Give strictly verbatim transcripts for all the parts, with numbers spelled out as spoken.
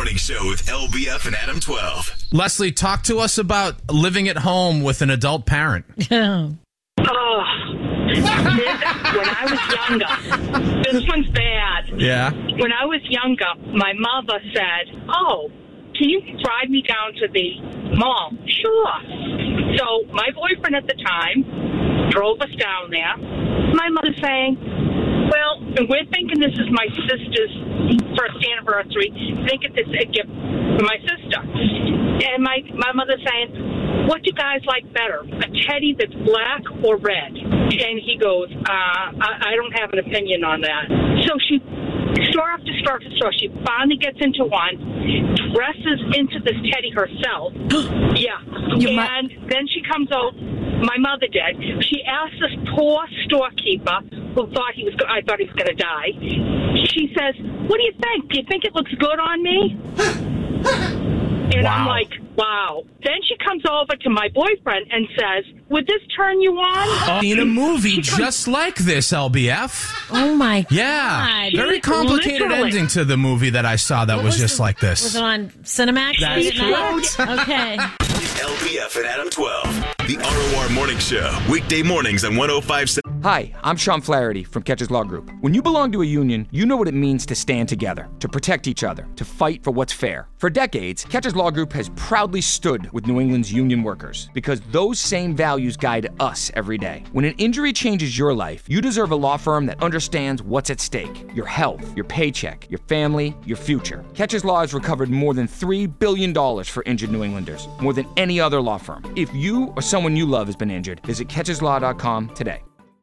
Morning Show with L B F and Adam twelve. Leslie, talk to us about living at home with an adult parent. Oh. Oh, when I was younger, this one's bad. Yeah. When I was younger, my mother said, oh, can you drive me down to the mall? Sure. So my boyfriend at the time drove us down there. My mother saying, well, we're thinking this is my sister's first anniversary. Think it's a gift for my sister. And my, my mother saying, what do you guys like better, a teddy that's black or red? And he goes, uh, I, I don't have an opinion on that. So she, store after store after store, she finally gets into one, dresses into this teddy herself. Yeah. You and mu- then she comes out, my mother did. She asked this poor storekeeper who thought he was, I thought he was going to die. She says, what do you think? Do you think it looks good on me? And Wow. I'm like, wow. Then she comes over to my boyfriend and says, would this turn you on? In a movie just like this, L B F. Oh, my Yeah. God. Very complicated Literally. ending to the movie that I saw that was, was just the- like this. Was it on Cinemax? That's late at night? Okay. L B F and Adam twelve. The R O R Morning Show. Weekday mornings on one oh five point seven. Hi, I'm Sean Flaherty from Catches Law Group. When you belong to a union, you know what it means to stand together, to protect each other, to fight for what's fair. For decades, Catches Law Group has proudly stood with New England's union workers because those same values guide us every day. When an injury changes your life, you deserve a law firm that understands what's at stake: your health, your paycheck, your family, your future. Catches Law has recovered more than three billion dollars for injured New Englanders, more than any other law firm. If you or someone you love has been injured, visit catches law dot com today.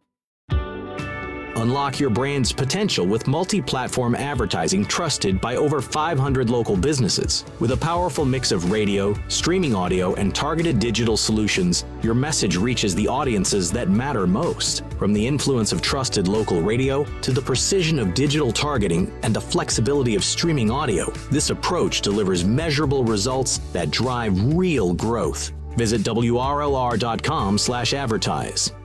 Unlock your brand's potential with multi-platform advertising trusted by over five hundred local businesses. With a powerful mix of radio, streaming audio, and targeted digital solutions, your message reaches the audiences that matter most. From the influence of trusted local radio to the precision of digital targeting and the flexibility of streaming audio, this approach delivers measurable results that drive real growth. Visit W R L R dot com slash advertise.